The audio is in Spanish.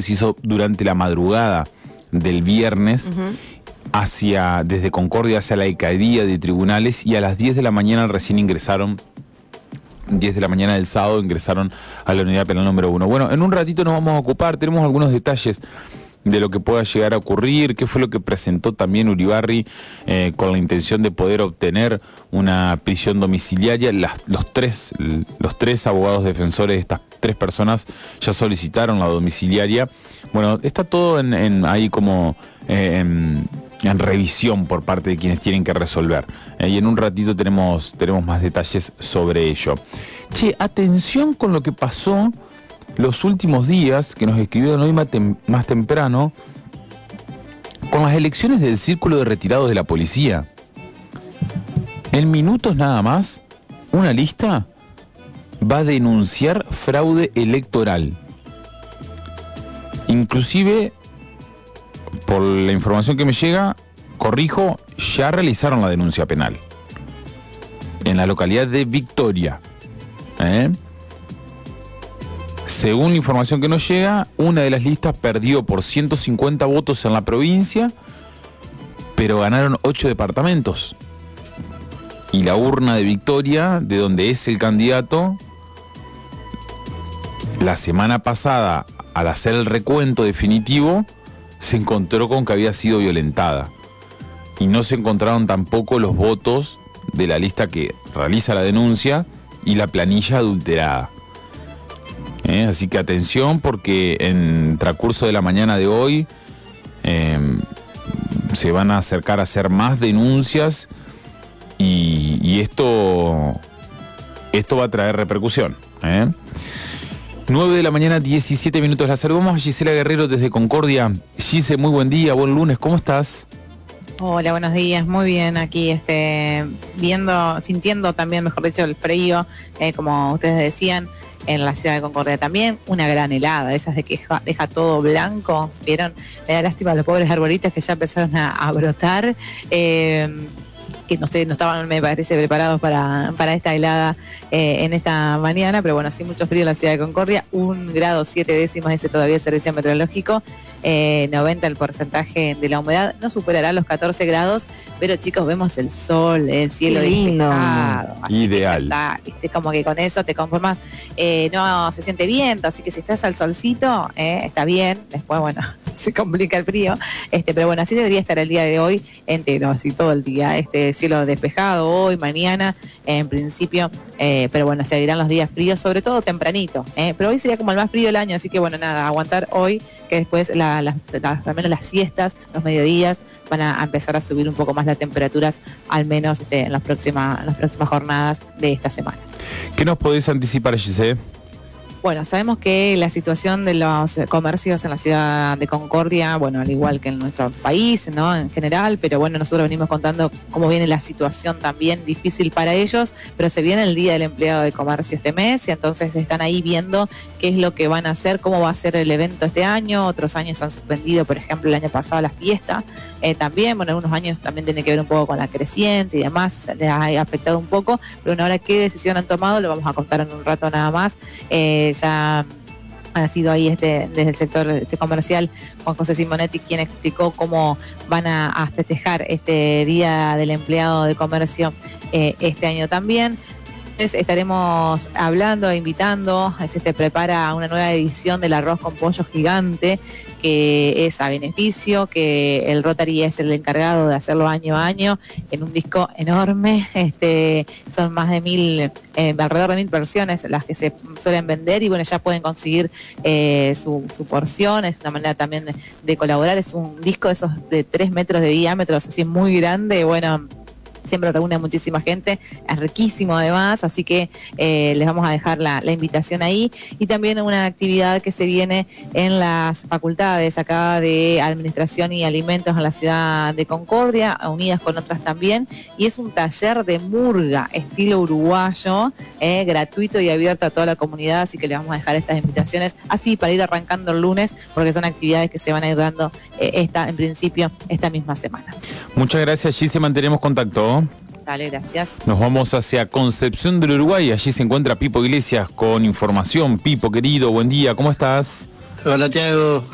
se hizo durante la madrugada del viernes, desde Concordia hacia la alcaldía de tribunales, y a las 10 de la mañana recién ingresaron, 10 de la mañana del sábado ingresaron a la unidad penal número 1. Bueno, en un ratito nos vamos a ocupar, tenemos algunos detalles de lo que pueda llegar a ocurrir, qué fue lo que presentó también Uribarri con la intención de poder obtener una prisión domiciliaria. Los tres abogados defensores de estas 3 personas ya solicitaron la domiciliaria. Bueno, está todo ahí como en revisión por parte de quienes tienen que resolver. Y en un ratito tenemos más detalles sobre ello. Che, atención con lo que pasó los últimos días, que nos escribieron hoy más temprano, con las elecciones del Círculo de Retirados de la Policía. En minutos nada más, una lista va a denunciar fraude electoral. Inclusive, por la información que me llega, corrijo, ya realizaron la denuncia penal en la localidad de Victoria. Según la información que nos llega, una de las listas perdió por 150 votos en la provincia, pero ganaron 8 departamentos. Y la urna de Victoria, de donde es el candidato, la semana pasada, al hacer el recuento definitivo, se encontró con que había sido violentada. Y no se encontraron tampoco los votos de la lista que realiza la denuncia y la planilla adulterada. Así que atención, porque en transcurso de la mañana de hoy se van a acercar a hacer más denuncias y esto va a traer repercusión. 9 de la mañana, 17 minutos. La saludamos a Gisela Guerrero desde Concordia. Gise, muy buen día, buen lunes, ¿cómo estás? Hola, buenos días, muy bien, aquí sintiendo también, mejor dicho, el frío, como ustedes decían, en la ciudad de Concordia también, una gran helada, esas de que deja todo blanco, ¿vieron? Me da lástima a los pobres arbolitos que ya empezaron a brotar, que no estaban, me parece, preparados para esta helada en esta mañana, pero bueno, sí, mucho frío en la ciudad de Concordia, 1 grado 7 décimas, ese todavía el servicio meteorológico, 90 el porcentaje de la humedad, no superará los 14 grados, pero chicos, vemos el sol, el cielo despejado, así ideal. Que ya está, como que con eso te conformas, no se siente viento, así que si estás al solcito, está bien, después bueno, se complica el frío, pero bueno, así debería estar el día de hoy entero, así todo el día, cielo despejado hoy, mañana, en principio, pero bueno, seguirán los días fríos, sobre todo tempranito, pero hoy sería como el más frío del año, así que bueno, nada, aguantar hoy, que después al menos las siestas, los mediodías, van a empezar a subir un poco más las temperaturas, al menos en las próximas jornadas de esta semana. ¿Qué nos podés anticipar, Giselle? Bueno, sabemos que la situación de los comercios en la ciudad de Concordia, bueno, al igual que en nuestro país, ¿no? En general, pero bueno, nosotros venimos contando cómo viene la situación también difícil para ellos, pero se viene el Día del Empleado de Comercio este mes y entonces están ahí viendo qué es lo que van a hacer, cómo va a ser el evento este año. Otros años han suspendido, por ejemplo, el año pasado la fiesta. También, bueno, algunos años también tiene que ver un poco con la creciente y demás, les ha afectado un poco, pero bueno, ahora qué decisión han tomado, lo vamos a contar en un rato nada más. Ya ha sido ahí desde el sector comercial Juan José Simonetti quien explicó cómo van a festejar este Día del Empleado de Comercio este año también. Estaremos hablando e invitando, se prepara una nueva edición del arroz con pollo gigante, que es a beneficio, que el Rotary es el encargado de hacerlo año a año, en un disco enorme, son más de alrededor de 1000 versiones las que se suelen vender y bueno, ya pueden conseguir su porción, es una manera también de colaborar, es un disco de esos de 3 metros de diámetro, así muy grande, bueno, siempre reúne a muchísima gente, es riquísimo además, así que les vamos a dejar la invitación ahí. Y también una actividad que se viene en las facultades acá de Administración y Alimentos en la ciudad de Concordia, unidas con otras también, y es un taller de murga estilo uruguayo, gratuito y abierto a toda la comunidad, así que les vamos a dejar estas invitaciones así para ir arrancando el lunes, porque son actividades que se van a ir dando en principio esta misma semana. Muchas gracias, Gise, mantenemos contacto. Dale, gracias. Nos vamos hacia Concepción del Uruguay. Allí se encuentra Pipo Iglesias con información. Pipo, querido, buen día, ¿cómo estás? Hola, Tiago.